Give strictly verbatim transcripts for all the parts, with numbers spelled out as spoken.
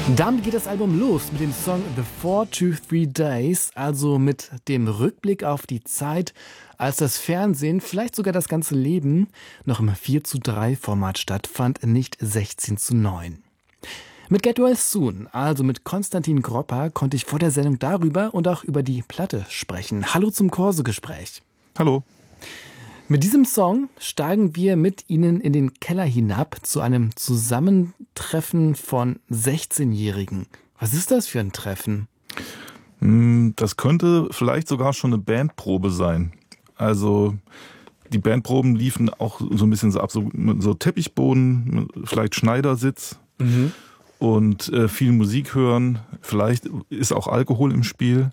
Damit geht das Album los mit dem Song The Four to Three Days, also mit dem Rückblick auf die Zeit, als das Fernsehen, vielleicht sogar das ganze Leben, noch im vier zu drei Format stattfand, nicht sechzehn zu neun. Mit Get Well Soon, also mit Konstantin Gropper, konnte ich vor der Sendung darüber und auch über die Platte sprechen. Hallo zum Corso-Gespräch. Hallo. Mit diesem Song steigen wir mit Ihnen in den Keller hinab zu einem Zusammentreffen von sechzehnjährigen. Was ist das für ein Treffen? Das könnte vielleicht sogar schon eine Bandprobe sein. Also die Bandproben liefen auch so ein bisschen so ab, so, so Teppichboden, vielleicht Schneidersitz mhm. und äh, viel Musik hören. Vielleicht ist auch Alkohol im Spiel.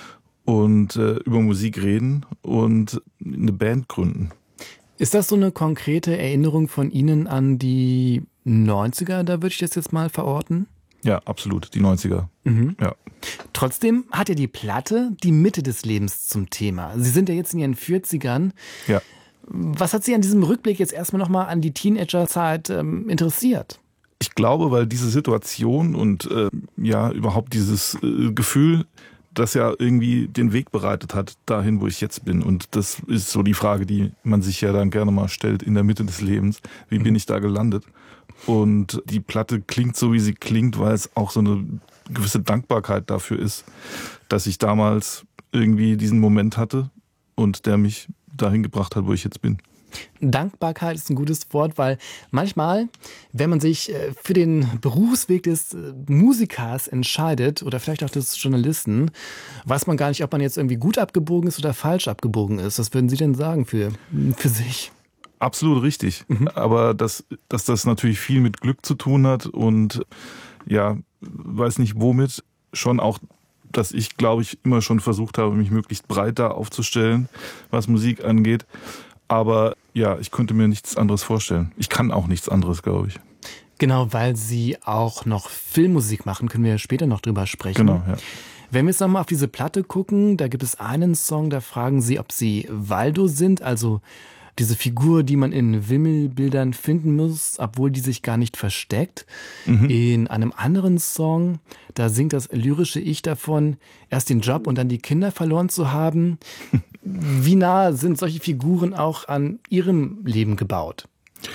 Und äh, über Musik reden und eine Band gründen. Ist das so eine konkrete Erinnerung von Ihnen an die neunziger, da würde ich das jetzt mal verorten? Ja, absolut, die neunziger. Mhm. Ja. Trotzdem hat ja die Platte die Mitte des Lebens zum Thema. Sie sind ja jetzt in Ihren vierzigern. Ja. Was hat Sie an diesem Rückblick jetzt erstmal nochmal an die Teenagerzeit ähm, interessiert? Ich glaube, weil diese Situation und äh, ja überhaupt dieses äh, Gefühl, das ja irgendwie den Weg bereitet hat, dahin, wo ich jetzt bin. Und das ist so die Frage, die man sich ja dann gerne mal stellt in der Mitte des Lebens. Wie bin ich da gelandet? Und die Platte klingt so, wie sie klingt, weil es auch so eine gewisse Dankbarkeit dafür ist, dass ich damals irgendwie diesen Moment hatte und der mich dahin gebracht hat, wo ich jetzt bin. Dankbarkeit ist ein gutes Wort, weil manchmal, wenn man sich für den Berufsweg des Musikers entscheidet oder vielleicht auch des Journalisten, weiß man gar nicht, ob man jetzt irgendwie gut abgebogen ist oder falsch abgebogen ist. Was würden Sie denn sagen für, für sich? Absolut richtig. Mhm. Aber dass, dass das natürlich viel mit Glück zu tun hat und ja, weiß nicht womit, schon auch, dass ich, glaube ich, immer schon versucht habe, mich möglichst breit da aufzustellen, was Musik angeht. Aber ja, ich könnte mir nichts anderes vorstellen. Ich kann auch nichts anderes, glaube ich. Genau, weil Sie auch noch Filmmusik machen, können wir später noch drüber sprechen. Genau, ja. Wenn wir jetzt nochmal auf diese Platte gucken, da gibt es einen Song, da fragen Sie, ob Sie Waldo sind, also diese Figur, die man in Wimmelbildern finden muss, obwohl die sich gar nicht versteckt. Mhm. In einem anderen Song, da singt das lyrische Ich davon, erst den Job und dann die Kinder verloren zu haben. Wie nah sind solche Figuren auch an Ihrem Leben gebaut?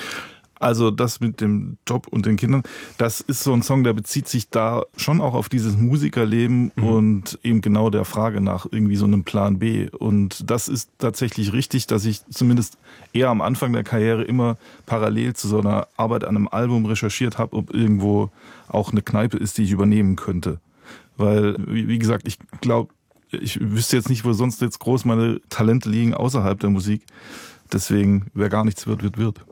Also das mit dem Job und den Kindern, das ist so ein Song, der bezieht sich da schon auch auf dieses Musikerleben mhm. und eben genau der Frage nach irgendwie so einem Plan B. Und das ist tatsächlich richtig, dass ich zumindest eher am Anfang der Karriere immer parallel zu so einer Arbeit an einem Album recherchiert habe, ob irgendwo auch eine Kneipe ist, die ich übernehmen könnte. Weil, wie gesagt, ich glaube, ich wüsste jetzt nicht, wo sonst jetzt groß meine Talente liegen außerhalb der Musik. Deswegen, wer gar nichts wird, wird, wird.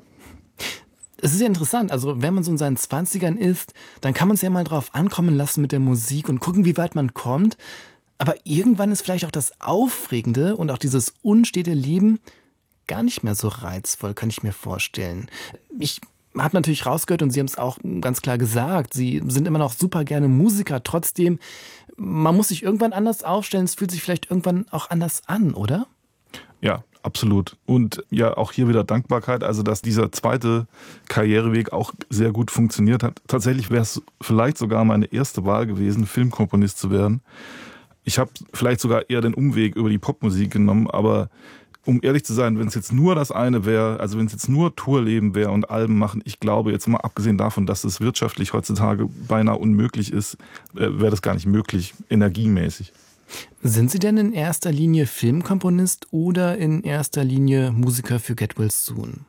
Es ist ja interessant, also wenn man so in seinen Zwanzigern ist, dann kann man es ja mal drauf ankommen lassen mit der Musik und gucken, wie weit man kommt. Aber irgendwann ist vielleicht auch das Aufregende und auch dieses unstete Leben gar nicht mehr so reizvoll, kann ich mir vorstellen. Ich habe natürlich rausgehört und Sie haben es auch ganz klar gesagt, Sie sind immer noch super gerne Musiker. Trotzdem, man muss sich irgendwann anders aufstellen, es fühlt sich vielleicht irgendwann auch anders an, oder? Ja, absolut. Und ja, auch hier wieder Dankbarkeit, also dass dieser zweite Karriereweg auch sehr gut funktioniert hat. Tatsächlich wäre es vielleicht sogar meine erste Wahl gewesen, Filmkomponist zu werden. Ich habe vielleicht sogar eher den Umweg über die Popmusik genommen, aber um ehrlich zu sein, wenn es jetzt nur das eine wäre, also wenn es jetzt nur Tourleben wäre und Alben machen, ich glaube, jetzt mal abgesehen davon, dass es wirtschaftlich heutzutage beinahe unmöglich ist, wäre das gar nicht möglich, energiemäßig. Sind Sie denn in erster Linie Filmkomponist oder in erster Linie Musiker für Get Well Soon?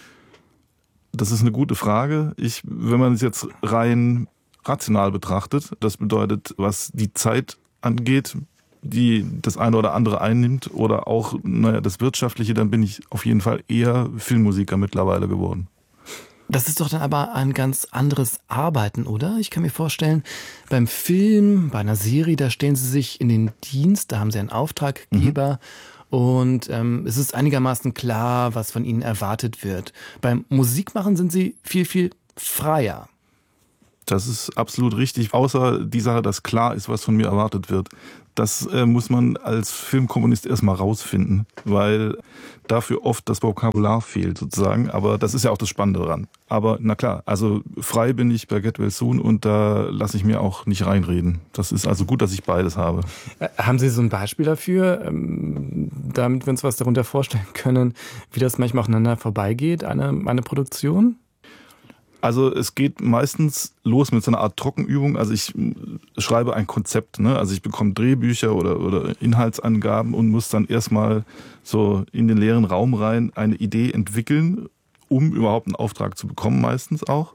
Das ist eine gute Frage. Ich, wenn man es jetzt rein rational betrachtet, das bedeutet, was die Zeit angeht, die das eine oder andere einnimmt oder auch naja, das Wirtschaftliche, dann bin ich auf jeden Fall eher Filmmusiker mittlerweile geworden. Das ist doch dann aber ein ganz anderes Arbeiten, oder? Ich kann mir vorstellen, beim Film, bei einer Serie, da stellen Sie sich in den Dienst, da haben Sie einen Auftraggeber mhm. und ähm, es ist einigermaßen klar, was von Ihnen erwartet wird. Beim Musikmachen sind Sie viel, viel freier. Das ist absolut richtig, außer die Sache, dass klar ist, was von mir erwartet wird. Das äh, muss man als Filmkomponist erstmal rausfinden, weil dafür oft das Vokabular fehlt sozusagen. Aber das ist ja auch das Spannende daran. Aber na klar, also frei bin ich bei Get Well Soon und da lasse ich mir auch nicht reinreden. Das ist also gut, dass ich beides habe. Äh, haben Sie so ein Beispiel dafür, ähm, damit wir uns was darunter vorstellen können, wie das manchmal aufeinander vorbeigeht, eine, eine Produktion? Also es geht meistens los mit so einer Art Trockenübung. Also ich schreibe ein Konzept, ne? Also ich bekomme Drehbücher oder, oder Inhaltsangaben und muss dann erstmal so in den leeren Raum rein eine Idee entwickeln, um überhaupt einen Auftrag zu bekommen, meistens auch.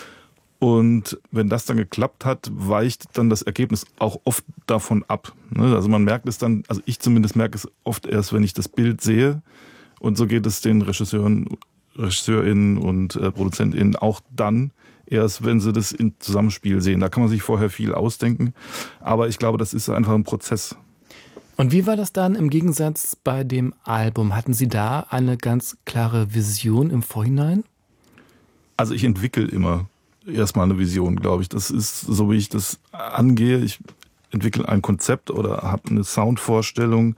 Und wenn das dann geklappt hat, weicht dann das Ergebnis auch oft davon ab. Ne? Also man merkt es dann, also ich zumindest merke es oft erst, wenn ich das Bild sehe. Und so geht es den Regisseuren RegisseurInnen und äh, ProduzentInnen auch dann erst, wenn sie das im Zusammenspiel sehen. Da kann man sich vorher viel ausdenken, aber ich glaube, das ist einfach ein Prozess. Und wie war das dann im Gegensatz bei dem Album? Hatten Sie da eine ganz klare Vision im Vorhinein? Also ich entwickle immer erstmal eine Vision, glaube ich. Das ist so, wie ich das angehe. Ich entwickle ein Konzept oder habe eine Soundvorstellung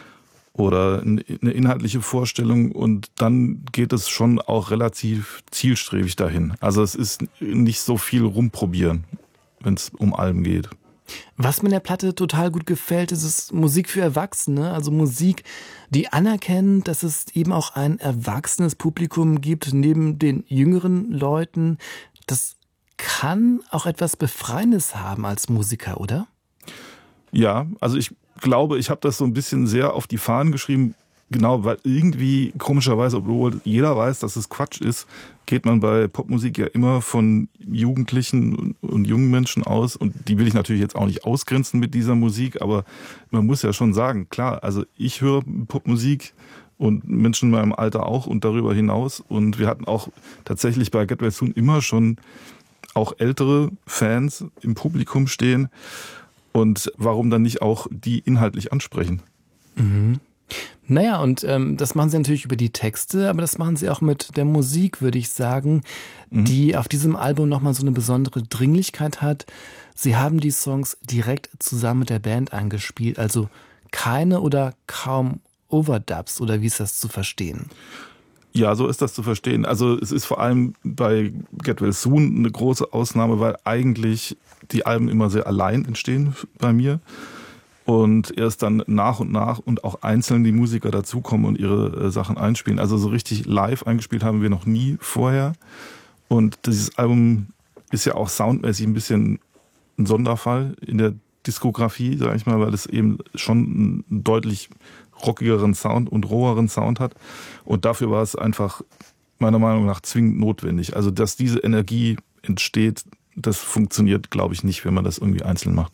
oder eine inhaltliche Vorstellung und dann geht es schon auch relativ zielstrebig dahin. Also es ist nicht so viel rumprobieren, wenn es um Alben geht. Was mir in der Platte total gut gefällt, ist es Musik für Erwachsene, also Musik, die anerkennt, dass es eben auch ein erwachsenes Publikum gibt, neben den jüngeren Leuten. Das kann auch etwas Befreiendes haben als Musiker, oder? Ja, also ich glaube, ich habe das so ein bisschen sehr auf die Fahnen geschrieben, genau, weil irgendwie komischerweise, obwohl jeder weiß, dass es Quatsch ist, geht man bei Popmusik ja immer von Jugendlichen und jungen Menschen aus und die will ich natürlich jetzt auch nicht ausgrenzen mit dieser Musik, aber man muss ja schon sagen, klar, also ich höre Popmusik und Menschen in meinem Alter auch und darüber hinaus und wir hatten auch tatsächlich bei Get Well Soon immer schon auch ältere Fans im Publikum stehen. Und warum dann nicht auch die inhaltlich ansprechen? Mhm. Naja, und ähm, das machen Sie natürlich über die Texte, aber das machen Sie auch mit der Musik, würde ich sagen, mhm. die auf diesem Album nochmal so eine besondere Dringlichkeit hat. Sie haben die Songs direkt zusammen mit der Band eingespielt, also keine oder kaum Overdubs, oder wie ist das zu verstehen? Ja, so ist das zu verstehen. Also es ist vor allem bei Get Well Soon eine große Ausnahme, weil eigentlich die Alben immer sehr allein entstehen bei mir und erst dann nach und nach und auch einzeln die Musiker dazukommen und ihre äh, Sachen einspielen. Also so richtig live eingespielt haben wir noch nie vorher und dieses Album ist ja auch soundmäßig ein bisschen ein Sonderfall in der Diskografie, sage ich mal, weil es eben schon einen deutlich rockigeren Sound und roheren Sound hat. Und dafür war es einfach meiner Meinung nach zwingend notwendig. Also, dass diese Energie entsteht, das funktioniert, glaube ich, nicht, wenn man das irgendwie einzeln macht.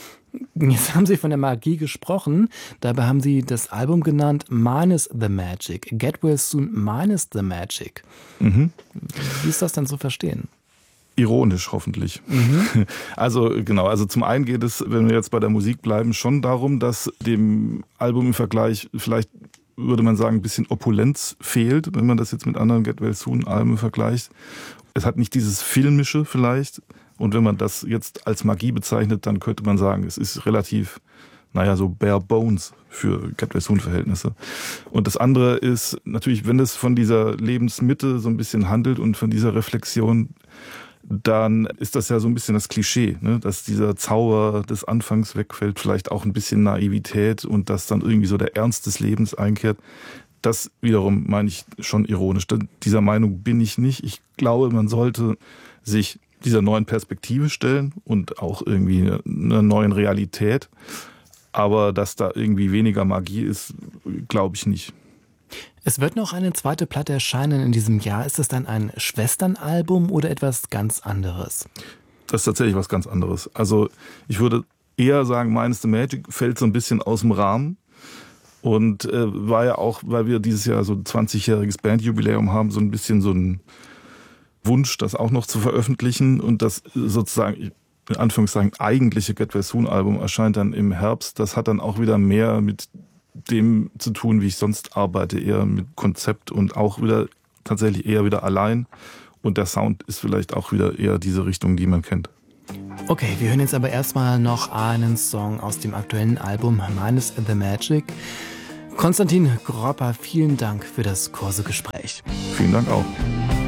Jetzt haben Sie von der Magie gesprochen. Dabei haben Sie das Album genannt Minus the Magic. Get Well Soon minus the Magic. Mhm. Wie ist das denn zu verstehen? Ironisch hoffentlich. Mhm. Also genau, also zum einen geht es, wenn wir jetzt bei der Musik bleiben, schon darum, dass dem Album im Vergleich vielleicht, würde man sagen, ein bisschen Opulenz fehlt, wenn man das jetzt mit anderen Get Well Soon Alben vergleicht. Es hat nicht dieses Filmische vielleicht und wenn man das jetzt als Magie bezeichnet, dann könnte man sagen, es ist relativ, naja, so bare bones für Get Well Soon Verhältnisse. Und das andere ist natürlich, wenn es von dieser Lebensmitte so ein bisschen handelt und von dieser Reflexion, dann ist das ja so ein bisschen das Klischee, ne? Dass dieser Zauber des Anfangs wegfällt, vielleicht auch ein bisschen Naivität und dass dann irgendwie so der Ernst des Lebens einkehrt. Das wiederum meine ich schon ironisch. Dieser Meinung bin ich nicht. Ich glaube, man sollte sich dieser neuen Perspektive stellen und auch irgendwie einer neuen Realität. Aber dass da irgendwie weniger Magie ist, glaube ich nicht. Es wird noch eine zweite Platte erscheinen in diesem Jahr. Ist das dann ein Schwesternalbum oder etwas ganz anderes? Das ist tatsächlich was ganz anderes. Also ich würde eher sagen, Minus the Magic fällt so ein bisschen aus dem Rahmen. Und äh, war ja auch, weil wir dieses Jahr so ein zwanzigjähriges Bandjubiläum haben, so ein bisschen so ein Wunsch, das auch noch zu veröffentlichen. Und das sozusagen, in Anführungszeichen, eigentliche Get Well Soon Album erscheint dann im Herbst. Das hat dann auch wieder mehr mit dem zu tun, wie ich sonst arbeite, eher mit Konzept und auch wieder tatsächlich eher wieder allein Und der Sound ist vielleicht auch wieder eher diese Richtung, die man kennt. Okay, wir hören jetzt aber erstmal noch einen Song aus dem aktuellen Album Minus the Magic. Konstantin Gropper, vielen Dank für das kurze Gespräch. Vielen Dank auch.